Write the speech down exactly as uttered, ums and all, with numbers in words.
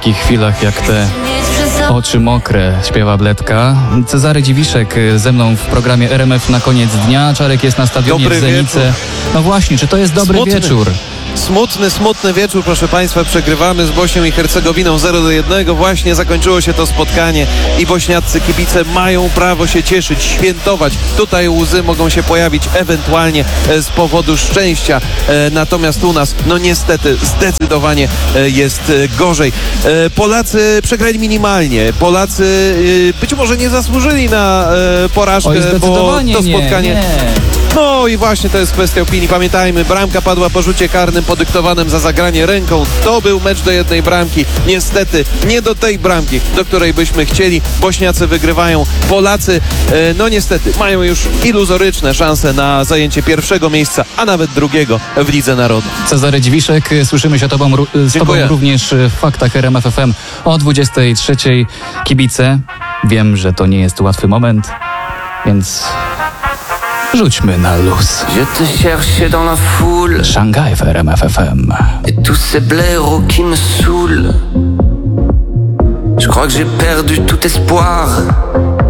takich chwilach jak te oczy mokre, śpiewa Bledka. Cezary Dziwiszek ze mną w programie R M F na koniec dnia. Czarek jest na stadionie Dobry w Zenice. wieczór. No właśnie, czy to jest dobry Smutny. wieczór? Smutny, smutny wieczór, proszę Państwa. Przegrywamy z Bośnią i Hercegowiną zero do jednego. Właśnie zakończyło się to spotkanie i bośniaccy kibice mają prawo się cieszyć, świętować. Tutaj łzy mogą się pojawić ewentualnie z powodu szczęścia. Natomiast u nas, no niestety, zdecydowanie jest gorzej. Polacy przegrali minimalnie. Polacy być może nie zasłużyli na porażkę, Oj, bo zdecydowanie to spotkanie... nie, nie. No i właśnie to jest kwestia opinii. Pamiętajmy, bramka padła po rzucie karnym podyktowanym za zagranie ręką. To był mecz do jednej bramki. Niestety nie do tej bramki, do której byśmy chcieli. Bośniacy wygrywają. Polacy, e, no niestety, mają już iluzoryczne szanse na zajęcie pierwszego miejsca, a nawet drugiego w Lidze Narodów. Cezary Dziwiszek, słyszymy się tobą, z Tobą również w Faktach R M F F M o dwudziestej trzeciej. Kibice, wiem, że to nie jest łatwy moment, więc... rzućmy na luz. Je te cherchais dans la foule. Szangaj w R M F F M. Et tous ces blaireaux qui me saoulent. Je crois que j'ai perdu tout espoir.